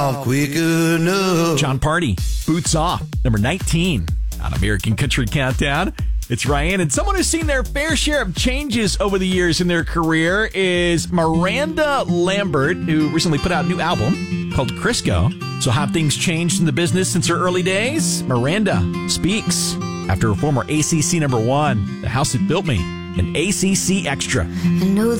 off quick enough. John Party, Boots Off, number 19 on American Country Countdown. It's Ryan, and someone who's seen their fair share of changes over the years in their career is Miranda Lambert, who recently put out a new album called Crisco. So have things changed in the business since her early days? Miranda speaks after her former ACC number 1, The House That Built Me, an ACC Extra. I know